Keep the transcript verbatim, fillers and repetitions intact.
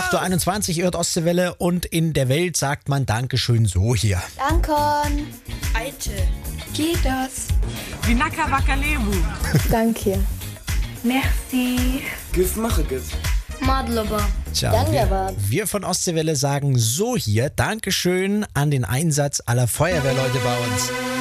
acht Uhr einundzwanzig hört Ostseewelle und in der Welt sagt man Dankeschön so hier. Danke. Alte. Geht das? Vinaka Vakalevu. Danke. Merci. Gif mache gif. Madloba. Tja, Danke, wir, aber- wir von Ostseewelle sagen so hier Dankeschön an den Einsatz aller Feuerwehrleute bei uns.